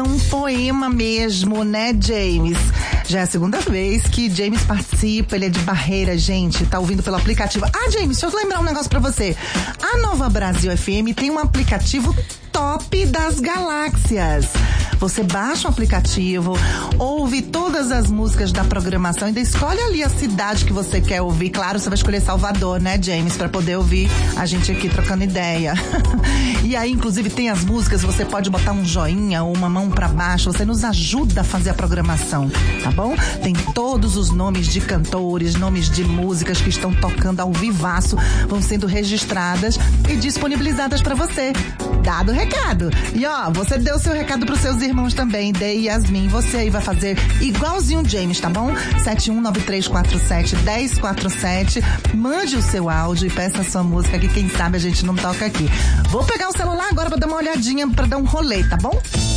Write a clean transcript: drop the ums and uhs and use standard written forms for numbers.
um poema mesmo, né, James? Já é a segunda vez que James participa, ele é de Barreira, gente, tá ouvindo pelo aplicativo. Ah, James, deixa eu lembrar um negócio pra você. A Nova Brasil FM tem um aplicativo top das galáxias. Você baixa o aplicativo, ouve todas as músicas da programação, ainda escolhe ali a cidade que você quer ouvir. Claro, você vai escolher Salvador, né, James? Pra poder ouvir a gente aqui trocando ideia. E aí, inclusive, tem as músicas, você pode botar um joinha ou uma mão pra baixo, você nos ajuda a fazer a programação, tá bom? Tem todos os nomes de cantores, nomes de músicas que estão tocando ao vivaço, vão sendo registradas e disponibilizadas pra você. Dado o recado. E ó, você deu o seu recado pros seus irmãos também, Dei e Yasmin. Você aí vai fazer igualzinho o James, tá bom? 7193471047. Mande o seu áudio e peça a sua música, que quem sabe a gente não toca aqui. Vou pegar o celular agora pra dar uma olhadinha, pra dar um rolê, tá bom?